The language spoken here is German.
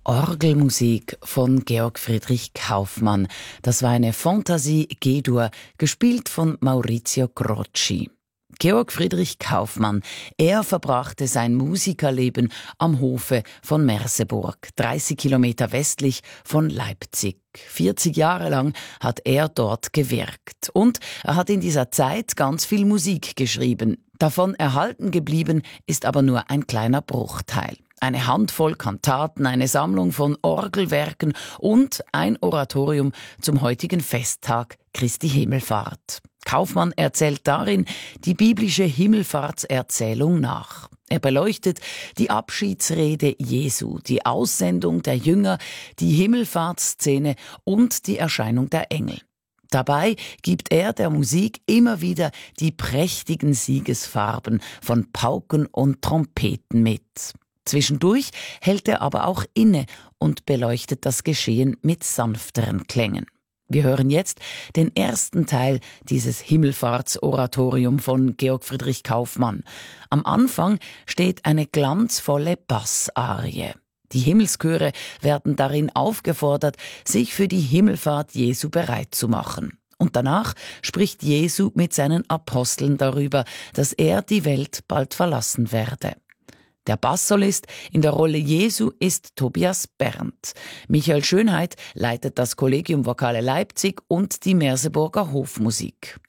Orgelmusik von Georg Friedrich Kaufmann. Das war eine Fantasie G-Dur, gespielt von Maurizio Grocci. Georg Friedrich Kaufmann, er verbrachte sein Musikerleben am Hofe von Merseburg, 30 Kilometer westlich von Leipzig. 40 Jahre lang hat er dort gewirkt. Und er hat in dieser Zeit ganz viel Musik geschrieben. Davon erhalten geblieben ist aber nur ein kleiner Bruchteil. Eine Handvoll Kantaten, eine Sammlung von Orgelwerken und ein Oratorium zum heutigen Festtag Christi Himmelfahrt. Kaufmann erzählt darin die biblische Himmelfahrtserzählung nach. Er beleuchtet die Abschiedsrede Jesu, die Aussendung der Jünger, die Himmelfahrtsszene und die Erscheinung der Engel. Dabei gibt er der Musik immer wieder die prächtigen Siegesfarben von Pauken und Trompeten mit. Zwischendurch hält er aber auch inne und beleuchtet das Geschehen mit sanfteren Klängen. Wir hören jetzt den ersten Teil dieses Himmelfahrtsoratorium von Georg Friedrich Kaufmann. Am Anfang steht eine glanzvolle Bassarie. Die Himmelschöre werden darin aufgefordert, sich für die Himmelfahrt Jesu bereit zu machen. Und danach spricht Jesu mit seinen Aposteln darüber, dass er die Welt bald verlassen werde. Der Basssolist in der Rolle Jesu ist Tobias Berndt. Michael Schönheit leitet das Collegium Vocale Leipzig und die Merseburger Hofmusik.